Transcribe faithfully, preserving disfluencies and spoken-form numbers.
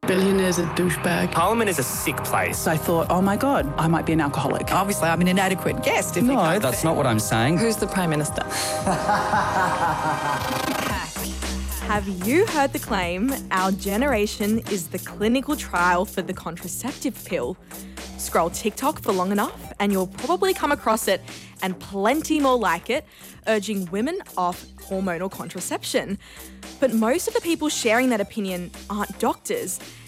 Billionaire's a douchebag. Parliament is a sick place. I thought, oh my God, I might be an alcoholic. Obviously, I'm an inadequate guest. If No, that's not what I'm saying. Who's the Prime Minister? Have you heard the claim, our generation is the clinical trial for the contraceptive pill? Scroll TikTok for long enough and you'll probably come across it, and plenty more like it, urging women off hormonal contraception. But most of the people sharing that opinion aren't doctors,